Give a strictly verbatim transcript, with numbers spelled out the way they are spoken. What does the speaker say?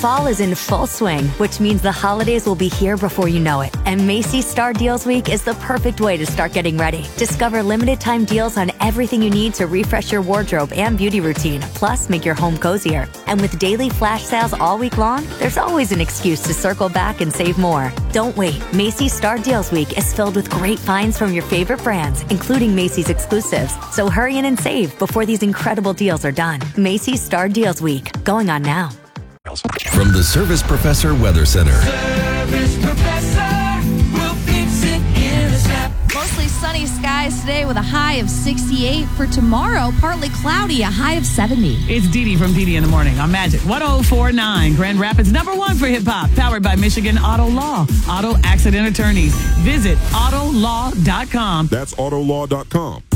Fall is in full swing, which means the holidays will be here before you know it. And Macy's Star Deals Week is the perfect way to start getting ready. Discover limited time deals on everything you need to refresh your wardrobe and beauty routine, plus make your home cozier. And with daily flash sales all week long, there's always an excuse to circle back and save more. Don't wait. Macy's Star Deals Week is filled with great finds from your favorite brands, including Macy's exclusives. So hurry in and save before these incredible deals are done. Macy's Star Deals Week, going on now. From the Service Professor Weather Center. Service Professor will fix it in a snap. Mostly sunny skies today with a high of sixty-eight. For tomorrow, partly cloudy, a high of seventy. It's Dee Dee from Dee Dee in the Morning on Magic one oh four point nine. Grand Rapids, number one for hip-hop. Powered by Michigan Auto Law. Auto Accident Attorneys. Visit auto law dot com. That's auto law dot com.